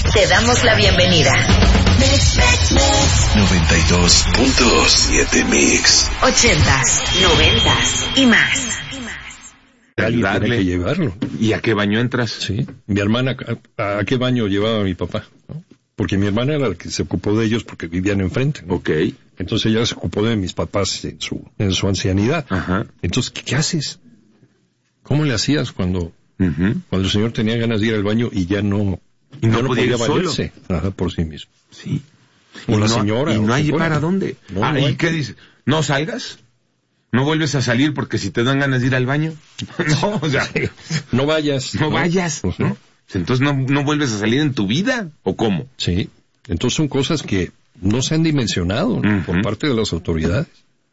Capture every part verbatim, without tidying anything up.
Te damos la bienvenida. noventa y dos punto siete Mix. Ochentas, noventas y más. Alguien tiene que llevarlo. ¿Y a qué baño entras? Sí. Mi hermana, ¿a, a qué baño llevaba a mi papá? ¿No? Porque mi hermana era la que se ocupó de ellos porque vivían enfrente, ¿no? Ok. Entonces ella se ocupó de mis papás en su, en su ancianidad. Ajá. Entonces, ¿qué, qué haces? ¿Cómo le hacías cuando, Uh-huh. cuando el señor tenía ganas de ir al baño y ya no, Y no ya no podía ir podía solo. valerse? Ajá, por sí mismo. Sí. O y la no, señora. ¿Y o no hay quien fuera. para dónde? No, ah, no ¿y hay. qué dices? ¿No salgas? ¿No vuelves a salir porque si te dan ganas de ir al baño? No, o sea, No vayas. no vayas, Pues ¿no? Entonces no, no vuelves a salir en tu vida, ¿o cómo? Sí. Entonces son cosas que no se han dimensionado, ¿no? Ujú. Por parte de las autoridades.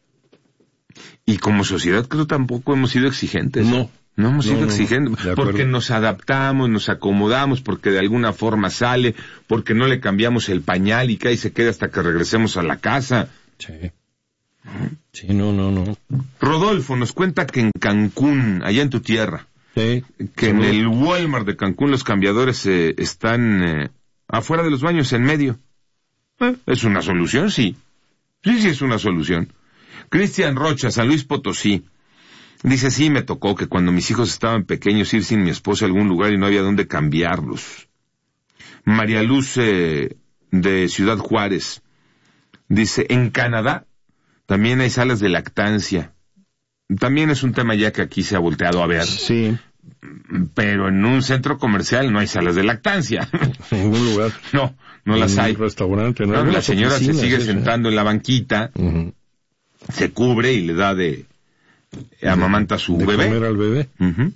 Y como sociedad creo tampoco hemos sido exigentes. No. No hemos No, sido no, no. exigentes, De acuerdo. porque nos adaptamos, nos acomodamos, porque de alguna forma sale, porque no le cambiamos el pañal y que ahí se queda hasta que regresemos a la casa. Sí. Sí, no, no, no. Rodolfo nos cuenta que en Cancún, allá en tu tierra, Sí. que en el Walmart de Cancún los cambiadores eh, están eh, afuera de los baños, en medio. Eh, ¿Es una solución? Sí. Sí, sí es una solución. Cristian Rocha, San Luis Potosí. Dice, sí, me tocó que cuando mis hijos estaban pequeños ir sin mi esposa a algún lugar y no había dónde cambiarlos. María Luz eh, de Ciudad Juárez. Dice, en Canadá también hay salas de lactancia. También es un tema ya que aquí se ha volteado a ver. Sí. Pero en un centro comercial no hay salas de lactancia. En ningún lugar. No, no las en hay. un restaurante, ¿no? No, En la las señora se oficinas, sigue eso. sentando en la banquita, Ujú. se cubre y le da de... amamanta a su De bebé. comer al bebé. Uh-huh.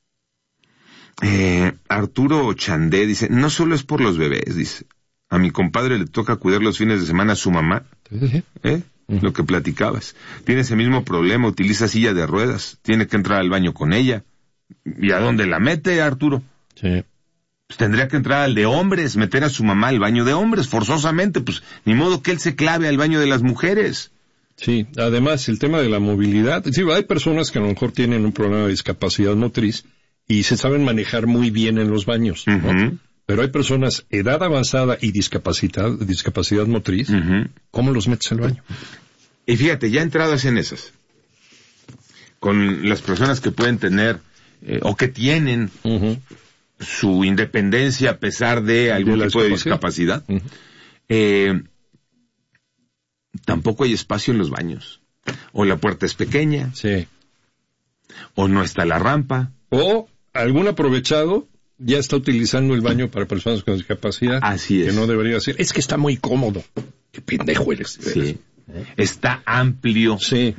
eh, Arturo Chandé dice, no solo es por los bebés, dice. A mi compadre le toca cuidar los fines de semana a su mamá. Sí, sí. ¿Eh? Uh-huh. Lo que platicabas. Tiene ese mismo problema, utiliza silla de ruedas, tiene que entrar al baño con ella. ¿Y a dónde la mete, Arturo? Sí. Pues tendría que entrar al de hombres, meter a su mamá al baño de hombres, forzosamente, pues ni modo que él se clave al baño de las mujeres. Sí, además el tema de la movilidad, sí, hay personas que a lo mejor tienen un problema de discapacidad motriz y se saben manejar muy bien en los baños, ¿no? Uh-huh. Pero hay personas, edad avanzada y discapacidad, discapacidad motriz, Uh-huh. ¿cómo los metes al baño? Y fíjate, ya entradas en esas, con las personas que pueden tener, eh, o que tienen Uh-huh. su independencia a pesar de algún De la tipo de discapacidad. discapacidad, Uh-huh. eh, tampoco hay espacio en los baños. O la puerta es pequeña, Sí. o no está la rampa. O algún aprovechado ya está utilizando el baño para personas con discapacidad. Así es. Que no debería ser. Es que está muy cómodo. Qué pendejo eres. de veras. Sí. Está amplio. Sí.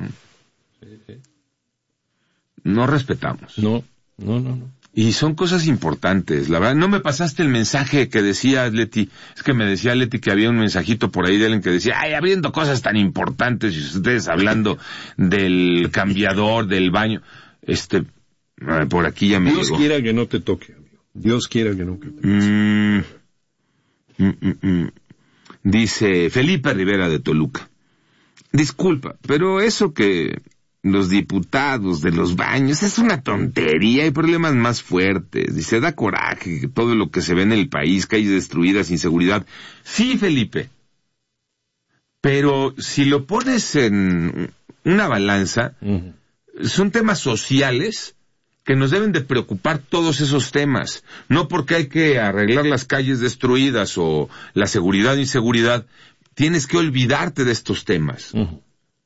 No respetamos. No, no, no, no. Y son cosas importantes, la verdad. No me pasaste el mensaje que decía Leti. Es que me decía Leti que había un mensajito por ahí de alguien que decía, ay, habiendo cosas tan importantes y ustedes hablando del cambiador, del baño. Este, eh, por aquí ya me Dios llegó. quiera que no te toque, amigo. Dios quiera que nunca te toque. Mm, mm, mm, mm. Dice Felipe Rivera de Toluca. Disculpa, pero eso que los diputados de los baños es una tontería, hay problemas más fuertes. Dice, da coraje que todo lo que se ve en el país, calles destruidas, inseguridad. Sí, Felipe, pero si lo pones en una balanza, Uh-huh. son temas sociales que nos deben de preocupar todos esos temas. No porque hay que arreglar las calles destruidas o la seguridad o inseguridad, tienes que olvidarte de estos temas. Uh-huh.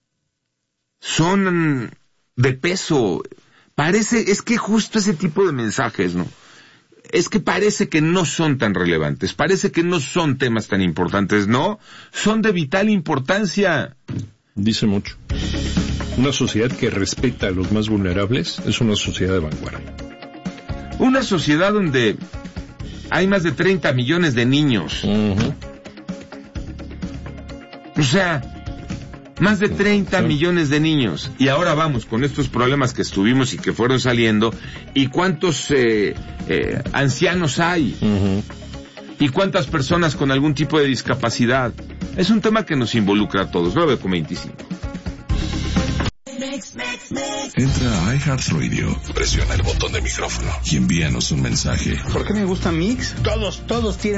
Son de peso. Parece, es que justo ese tipo de mensajes, ¿no? Es que parece que no son tan relevantes, parece que no son temas tan importantes, ¿no? Son de vital importancia. Dice mucho. Una sociedad que respeta a los más vulnerables es una sociedad de vanguardia. Una sociedad donde hay más de treinta millones de niños. Uh-huh. O sea, más de treinta Sí. millones de niños. Y ahora vamos con estos problemas que estuvimos y que fueron saliendo. ¿Y cuántos eh, eh, ancianos hay? Uh-huh. ¿Y cuántas personas con algún tipo de discapacidad? Es un tema que nos involucra a todos. nueve con veinticinco. Entra a iHeartRadio, presiona el botón de micrófono y envíanos un mensaje. ¿Por qué me gusta Mix? Todos, todos tienen